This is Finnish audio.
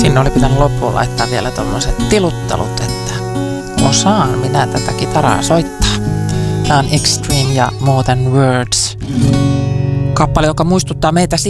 Sinne oli pitänyt loppuun laittaa vielä tommoset tiluttelut, että osaan minä tätä kitaraa soittaa. Tää on Extreme ja More Than Words. Kappale, joka muistuttaa meitä siitä,